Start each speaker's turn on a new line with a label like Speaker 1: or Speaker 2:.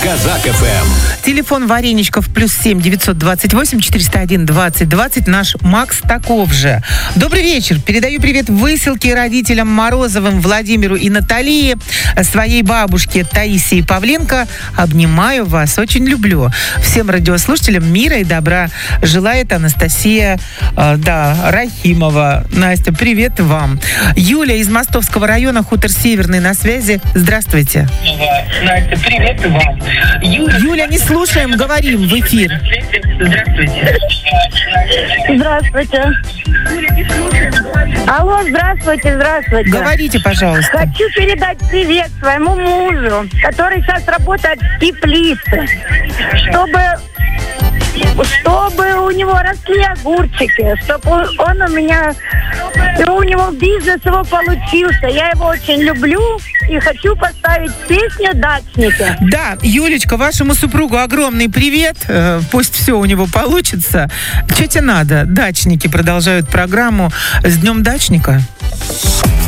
Speaker 1: Казак ФМ.
Speaker 2: Телефон Вареничков +7 928 401 20 20. Наш Макс таков же. Добрый вечер. Передаю привет Выселке родителям Морозовым Владимиру и Наталье, своей бабушке Таисии Павленко. Обнимаю вас, очень люблю. Всем радиослушателям мира и добра желает Анастасия Рахимова. Настя, привет вам. Юля из Мостовского района, хутор Северный, на связи. Здравствуйте.
Speaker 3: Настя, привет вам.
Speaker 2: Юля, не слушаем, говорим в эфир.
Speaker 3: Здравствуйте.
Speaker 4: Здравствуйте. Алло, здравствуйте.
Speaker 2: Говорите, пожалуйста.
Speaker 4: Хочу передать привет своему мужу, который сейчас работает в теплице, чтобы у него росли огурчики, чтобы у него бизнес его получился. Я его очень люблю и хочу поставить песню «Дачники».
Speaker 2: Да, Юлечка, вашему супругу огромный привет. Пусть все у него получится. Что тебе надо? Дачники продолжают программу. С Днем дачника.